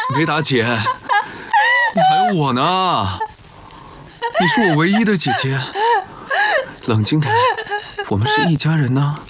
没打姐，你还有我呢，你是我唯一的姐姐。冷静点，我们是一家人呢。